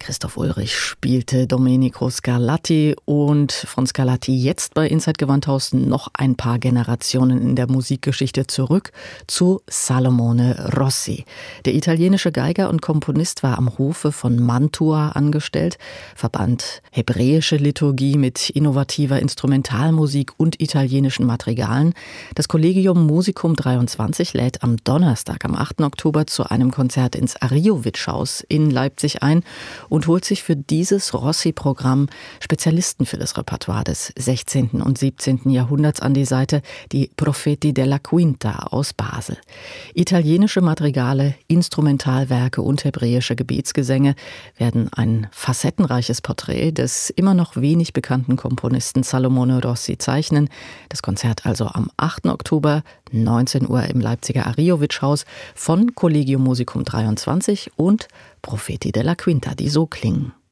Christoph Ulrich spielte Domenico Scarlatti und von Scarlatti jetzt bei Inside Gewandhaus noch ein paar Generationen in der Musikgeschichte zurück zu Salomone Rossi. Der italienische Geiger und Komponist war am Hofe von Mantua angestellt, verband hebräische Liturgie mit innovativer Instrumentalmusik und italienischen Madrigalen. Das Collegium Musicum 23 lädt am Donnerstag, am 8. Oktober, zu einem Konzert ins Arijovic-Haus in Leipzig ein und holt sich für dieses Rossi-Programm Spezialisten für das Repertoire des 16. und 17. Jahrhunderts an die Seite, die Profeti della Quinta aus Basel. Italienische Madrigale, Instrumentalwerke und hebräische Gebetsgesänge werden ein facettenreiches Porträt des immer noch wenig bekannten Komponisten Salomone Rossi zeichnen. Das Konzert also am 8. Oktober, 19 Uhr im Leipziger Arijovic-Haus von Collegium Musicum 23 und Profeti della Quinta, die so klingen.